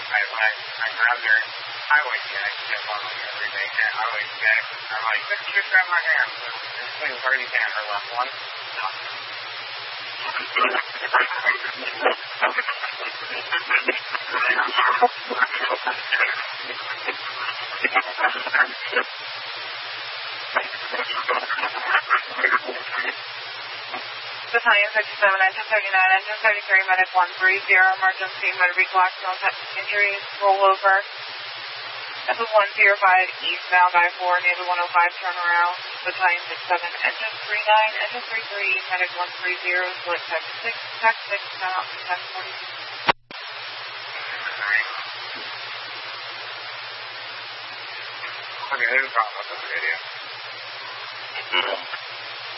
I grabbed her. I always get it. I on like everything. And I always get it. I'm like, just grab my hand. This thing's already down. Her left one. Battalion 57, engine 39, engine 33, medic 130, emergency, motor vehicle accident, injuries, rollover. F105 eastbound I-4 near the 105 turnaround. Battalion 67, engine 39, engine 33, medic 130, split tax 6, now 1040. Okay, there's a problem with this video.